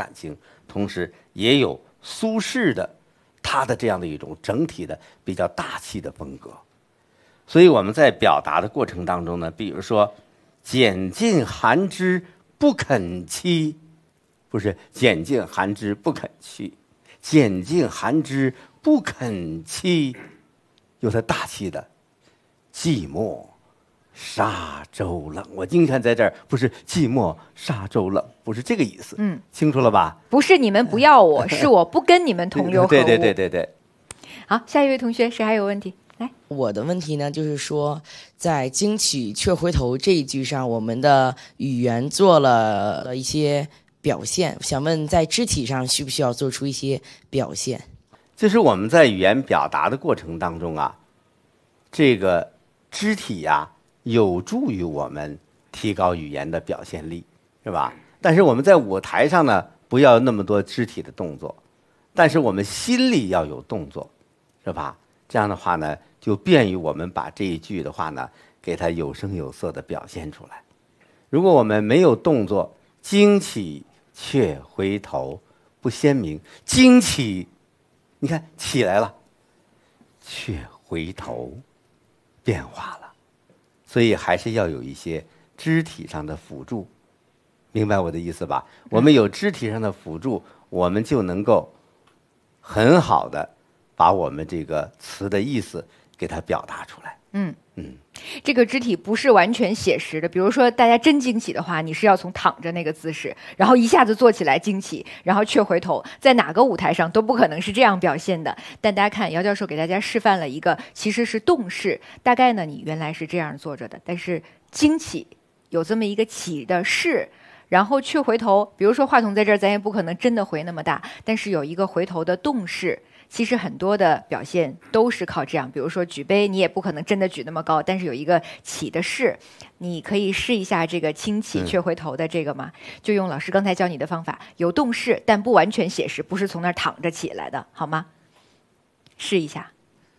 感情，同时也有苏轼的他的这样的一种整体的比较大气的风格。所以我们在表达的过程当中呢，比如说拣尽寒枝不肯栖，不是拣尽寒枝不肯去，拣尽寒枝不肯栖，有它大气的寂寞沙洲冷。我经常在这儿，不是寂寞沙洲冷，不是这个意思。清楚了吧？ 不是你们不要我，是我不跟你们同流合污。 对。 好，下一位同学，谁还有问题？来， 我的问题呢，就是说，在惊起却回头这一句上，我们的语言做了一些表现，想问在肢体上需不需要做出一些表现？ 就是我们在语言表达的过程当中啊，这个肢体呀，有助于我们提高语言的表现力，是吧？但是我们在舞台上呢，不要那么多肢体的动作，但是我们心里要有动作，是吧？这样的话呢，就便于我们把这一句的话呢，给它有声有色的表现出来。如果我们没有动作，惊起却回头，不鲜明。惊起，你看起来了，却回头，变化了。所以还是要有一些肢体上的辅助，明白我的意思吧？我们有肢体上的辅助，我们就能够很好的把我们这个词的意思给它表达出来。 这个肢体不是完全写实的。比如说，大家真惊喜的话，你是要从躺着那个姿势，然后一下子坐起来惊喜，然后却回头，在哪个舞台上都不可能是这样表现的。但大家看，姚教授给大家示范了一个其实是动势，大概呢你原来是这样坐着的，但是惊起有这么一个起的势。然后却回头，比如说话筒在这儿，咱也不可能真的回那么大，但是有一个回头的动势。其实很多的表现都是靠这样，比如说举杯，你也不可能真的举那么高，但是有一个起的势，你可以试一下这个轻起却回头的这个嘛，就用老师刚才教你的方法，有动势但不完全写实，不是从那儿躺着起来的，好吗？试一下。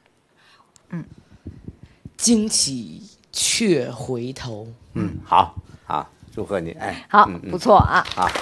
惊起却回头。 好，祝贺你。 好，不错啊。 好。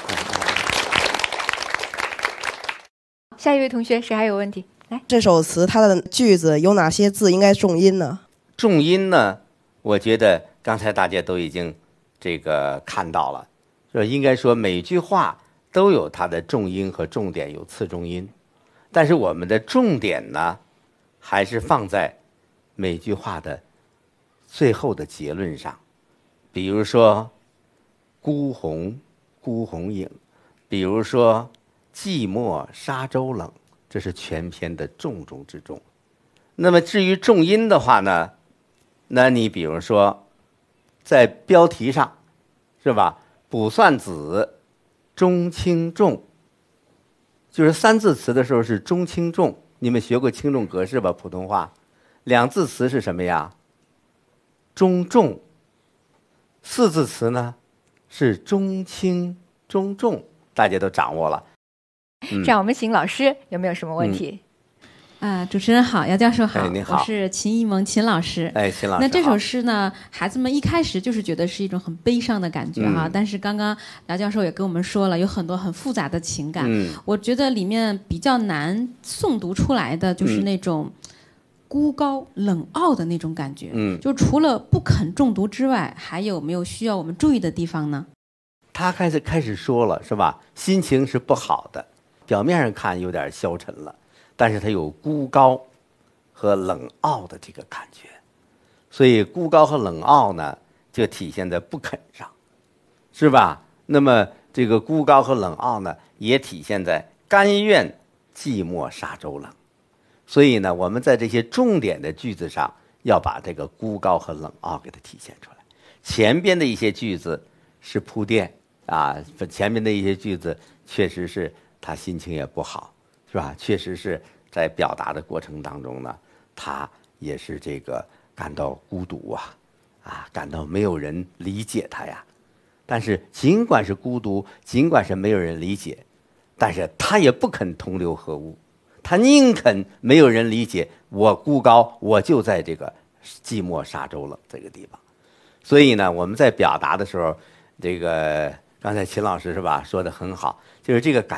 下一位同学，谁还有问题？来， 这首词它的句子有哪些字应该重音呢？ 重音呢，我觉得刚才大家都已经这个看到了，说应该说每句话都有它的重音和重点，有次重音，但是我们的重点呢，还是放在每句话的最后的结论上。比如说孤鸿影，比如说寂寞沙洲冷，这是全篇的重中之重。那么至于重音的话呢，那你比如说在标题上，是吧？卜算子中轻重，就是三字词的时候是中轻重，你们学过轻重格式吧？普通话两字词是什么呀？中重。四字词呢是中轻中重，大家都掌握了。 这样我们请老师有没有什么问题？ 主持人好，姚教授好， 你好， 我是秦一萌秦老师。 秦老师。 那这首诗呢，孩子们一开始就是觉得是一种很悲伤的感觉哈，但是刚刚姚教授也跟我们说了，有很多很复杂的情感。我觉得里面比较难诵读出来的就是那种孤高冷傲的那种感觉。就除了不肯中毒之外，还有没有需要我们注意的地方呢？ 他开始说了是吧？心情是不好的，表面上看有点消沉了，但是他有孤高和冷傲的这个感觉，所以孤高和冷傲呢，就体现在不肯上，是吧？那么这个孤高和冷傲呢，也体现在甘愿寂寞沙洲冷。所以呢，我们在这些重点的句子上，要把这个孤高和冷傲给它体现出来。前边的一些句子是铺垫啊，前面的一些句子确实是他心情也不好，是吧？确实是在表达的过程当中呢，他也是这个感到孤独感到没有人理解他呀。但是尽管是孤独，尽管是没有人理解，但是他也不肯同流合污，他宁肯没有人理解我孤高，我就在这个寂寞沙洲冷这个地方。所以呢，我们在表达的时候，这个刚才秦老师是吧说得很好，就是这个感